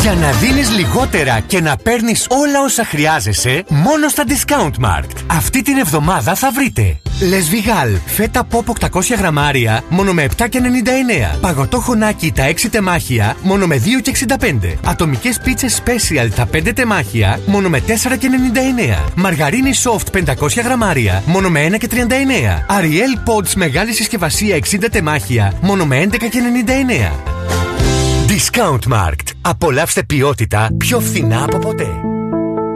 Για να δίνεις λιγότερα και να παίρνεις όλα όσα χρειάζεσαι, μόνο στα Discount Markt. Αυτή την εβδομάδα θα βρείτε Λεσβιγάλ, φέτα ποπ 800 γραμμάρια, μόνο με 7,99. Παγωτό χωνάκι τα 6 τεμάχια, μόνο με 2,65. Ατομικές πίτσες Special τα 5 τεμάχια, μόνο με 4,99. Μαργαρίνη soft 500 γραμμάρια, μόνο με 1,39. Ariel Pods μεγάλη συσκευασία 60 τεμάχια, μόνο με 11,99. Discount Markt. Απολαύστε ποιότητα πιο φθηνά από ποτέ.